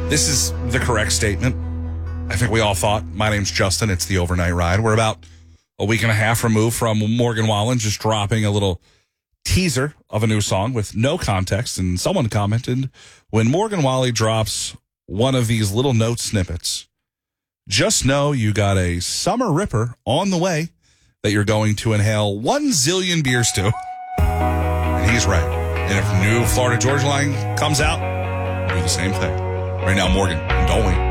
This is the correct statement. I think we all thought. My name's Justin. It's the Overnight Ride. We're about a week and a half removed from Morgan Wallen just dropping a little teaser of a new song with no context. And someone commented, when Morgan Wallen drops one of these little note snippets, just know you got a summer ripper on the way that you're going to inhale 1 zillion beers to. And he's right. And if new Florida Georgia Line comes out, do the same thing. Right now, Morgan, don't wait.